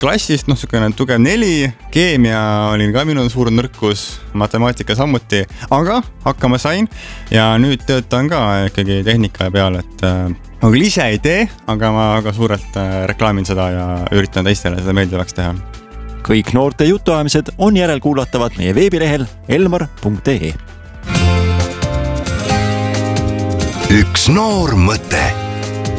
klassist, niisugune tugev 4, keemia oli ka minu suur nõrkus, matemaatika samuti, aga hakkama sain ja nüüd töötan ka ikkagi tehnika peal, et ma küll ise ei tee, aga ma väga suurelt reklaamin seda ja üritan teistele seda meeldivaks teha. Kõik noorte jutuajamised on järelkuulatavad meie veebilehel elmar.ee. Üks noor mõte.